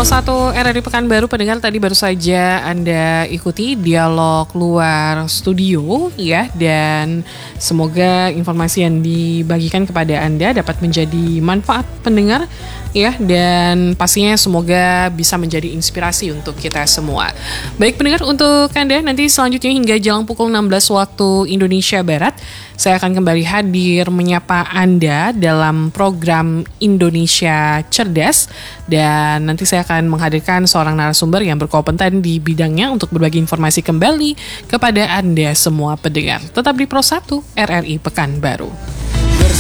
Pro 1 RRI Pekanbaru, pendengar, tadi baru saja Anda ikuti dialog luar studio ya, dan semoga informasi yang dibagikan kepada Anda dapat menjadi manfaat pendengar ya, dan pastinya semoga bisa menjadi inspirasi untuk kita semua. Baik pendengar, untuk Anda nanti selanjutnya hingga jelang pukul 16 waktu Indonesia Barat, saya akan kembali hadir menyapa Anda dalam program Indonesia Cerdas, dan nanti saya akan menghadirkan seorang narasumber yang berkompeten di bidangnya untuk berbagi informasi kembali kepada Anda semua pendengar. Tetap di Pro 1 RRI Pekanbaru.